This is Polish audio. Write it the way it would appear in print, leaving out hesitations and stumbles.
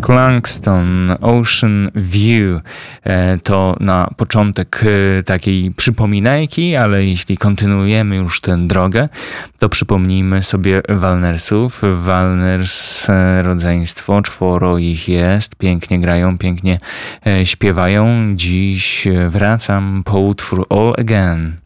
Clungston, Ocean View. To na początek takiej przypominajki, ale jeśli kontynuujemy już tę drogę, to przypomnijmy sobie Walnersów. Walners, rodzeństwo, 4 ich jest, pięknie grają, pięknie śpiewają. Dziś wracam po utwór All Again.